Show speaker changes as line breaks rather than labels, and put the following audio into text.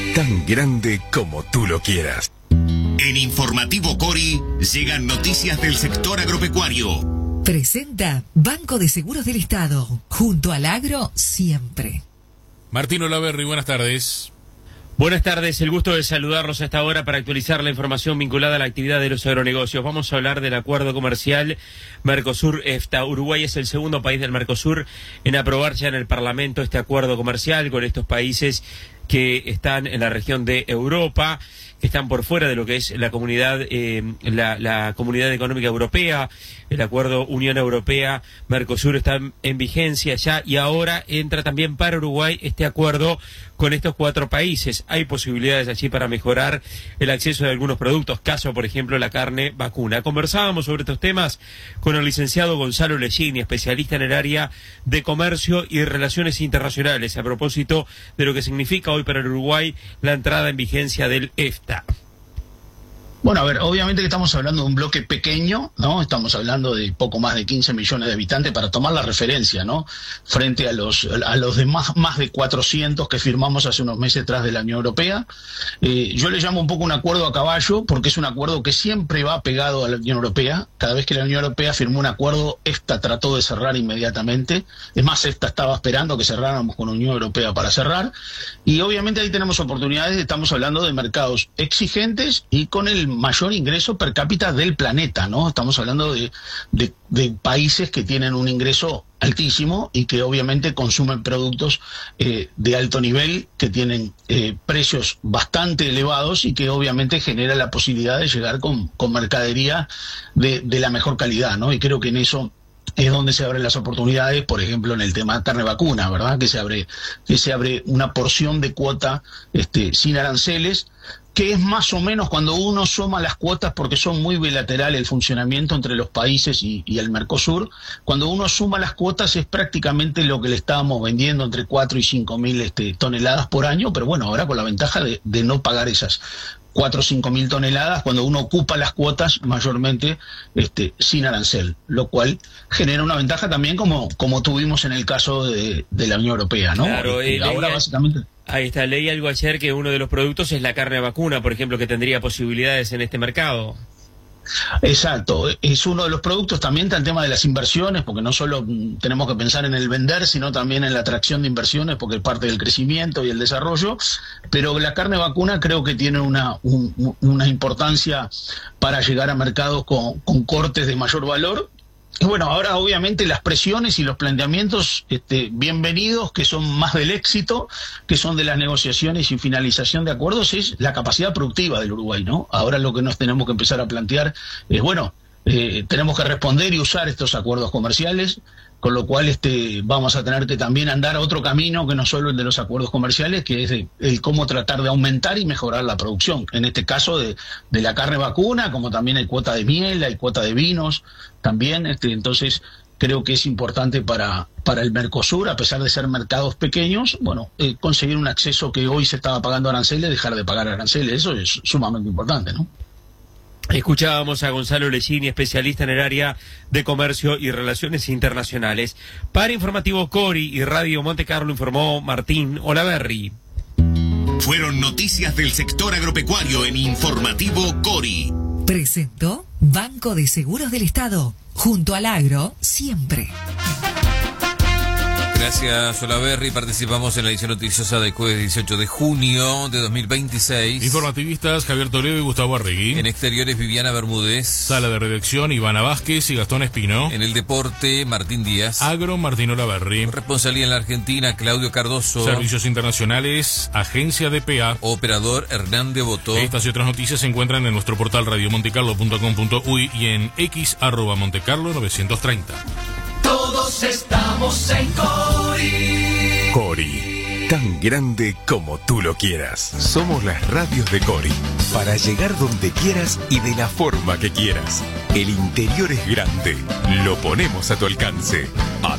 tan grande como tú lo quieras.
En Informativo Cori llegan noticias del sector agropecuario.
Presenta Banco de Seguros del Estado, junto al agro siempre.
Martín Olaverri, buenas tardes.
Buenas tardes, el gusto de saludarlos a esta hora para actualizar la información vinculada a la actividad de los agronegocios. Vamos a hablar del acuerdo comercial Mercosur-EFTA. Uruguay es el segundo país del Mercosur en aprobar ya en el Parlamento este acuerdo comercial con estos países que están en la región de Europa, que están por fuera de lo que es la comunidad, la Comunidad Económica Europea. El acuerdo Unión Europea-Mercosur está en vigencia ya y ahora entra también para Uruguay este acuerdo con estos 4 países. Hay posibilidades allí para mejorar el acceso de algunos productos, caso por ejemplo la carne vacuna. Conversábamos sobre estos temas con el licenciado Gonzalo Lechini, especialista en el área de comercio y relaciones internacionales, a propósito de lo que significa hoy para el Uruguay la entrada en vigencia del EFTA.
Bueno, a ver, obviamente que estamos hablando de un bloque pequeño, ¿no? Estamos hablando de poco más de 15 millones de habitantes para tomar la referencia, ¿no? Frente a los demás, más de 400 que firmamos hace unos meses tras de la Unión Europea. Yo le llamo un poco un acuerdo a caballo, porque es un acuerdo que siempre va pegado a la Unión Europea. Cada vez que la Unión Europea firmó un acuerdo, EFTA trató de cerrar inmediatamente. Es más, EFTA estaba esperando que cerráramos con la Unión Europea para cerrar. Y obviamente ahí tenemos oportunidades, estamos hablando de mercados exigentes y con el mayor ingreso per cápita del planeta, ¿no? Estamos hablando de países que tienen un ingreso altísimo y que obviamente consumen productos de alto nivel, que tienen precios bastante elevados y que obviamente genera la posibilidad de llegar con mercadería de la mejor calidad, ¿no? Y creo que en eso es donde se abren las oportunidades, por ejemplo, en el tema carne vacuna, ¿verdad? Que se abre una porción de cuota sin aranceles, que es más o menos cuando uno suma las cuotas, porque son muy bilateral el funcionamiento entre los países y el Mercosur. Cuando uno suma las cuotas es prácticamente lo que le estábamos vendiendo, entre 4 y 5 mil toneladas por año, pero bueno, ahora con la ventaja de no pagar esas 4 o 5 mil toneladas cuando uno ocupa las cuotas mayormente sin arancel, lo cual genera una ventaja también como tuvimos en el caso de la Unión Europea, ¿no?
Claro,
ahora básicamente...
Ahí está, leí algo ayer que uno de los productos es la carne vacuna, por ejemplo, que tendría posibilidades en este mercado.
Exacto, es uno de los productos. También está el tema de las inversiones, porque no solo tenemos que pensar en el vender, sino también en la atracción de inversiones, porque es parte del crecimiento y el desarrollo. Pero la carne vacuna creo que tiene una importancia para llegar a mercados con cortes de mayor valor. Y bueno, ahora obviamente las presiones y los planteamientos bienvenidos, que son más del éxito, que son de las negociaciones y finalización de acuerdos, es la capacidad productiva del Uruguay, ¿no? Ahora lo que nos tenemos que empezar a plantear es, bueno, tenemos que responder y usar estos acuerdos comerciales, con lo cual vamos a tener que también andar a otro camino que no solo el de los acuerdos comerciales, que es el cómo tratar de aumentar y mejorar la producción. En este caso de la carne vacuna, como también hay cuota de miel, hay cuota de vinos también. Entonces creo que es importante para el Mercosur, a pesar de ser mercados pequeños, bueno, conseguir un acceso que hoy se estaba pagando aranceles, dejar de pagar aranceles. Eso es sumamente importante, ¿no?
Escuchábamos a Gonzalo Lechini, especialista en el área de comercio y relaciones internacionales. Para Informativo Cori y Radio Monte Carlo informó Martín Olaverri.
Fueron noticias del sector agropecuario en Informativo Cori.
Presentó Banco de Seguros del Estado, junto al agro siempre.
Gracias, Olaverri. Participamos en la edición noticiosa del jueves 18 de junio de 2026.
Informativistas Javier Toledo y Gustavo Arregui.
En exteriores, Viviana Bermúdez.
Sala de redacción, Ivana Vázquez y Gastón Espino.
En el deporte, Martín Díaz.
Agro, Martín Olaverri.
Responsabilidad en la Argentina, Claudio Cardoso.
Servicios internacionales, Agencia DPA.
Operador, Hernán Devoto.
Estas y otras noticias se encuentran en nuestro portal radiomontecarlo.com.uy y en x@montecarlo 930.
Todos estamos en Cori.
Cori, tan grande como tú lo quieras. Somos las radios de Cori, para llegar donde quieras y de la forma que quieras. El interior es grande, lo ponemos a tu alcance.